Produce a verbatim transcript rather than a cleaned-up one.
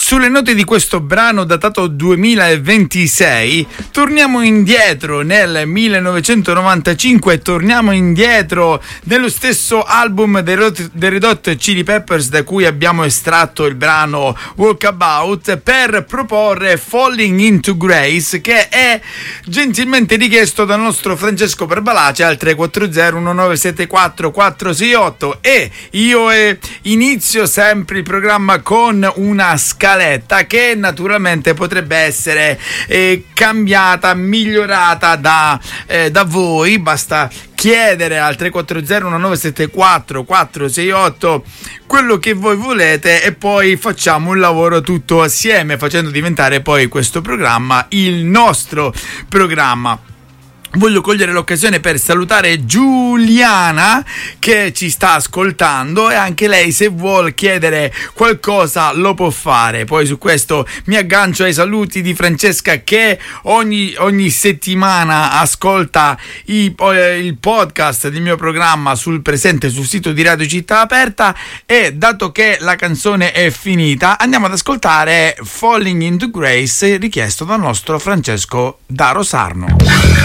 Sulle note di questo brano datato duemilaventisei, torniamo indietro nel millenovecentonovantacinque, torniamo indietro nello stesso album dei Red Hot Chili Peppers, da cui abbiamo estratto il brano Walkabout, per proporre Falling into Grace, che è gentilmente richiesto dal nostro Francesco Perbalace al tre quattro zero uno nove sette quattro quattro sei otto. E io eh, inizio sempre il programma con una scaletta che naturalmente potrebbe essere eh, cambiata, migliorata da, eh, da voi. Basta chiedere al tre quattro zero uno nove sette quattro quattro sei otto quello che voi volete e poi facciamo un lavoro tutto assieme, facendo diventare poi questo programma il nostro programma. Voglio cogliere l'occasione per salutare Giuliana che ci sta ascoltando, e anche lei, se vuol chiedere qualcosa, lo può fare. Poi su questo mi aggancio ai saluti di Francesca, che ogni, ogni settimana ascolta i, il podcast del mio programma sul presente sul sito di Radio Città Aperta. E dato che la canzone è finita, andiamo ad ascoltare Falling into Grace, richiesto dal nostro Francesco da Rosarno.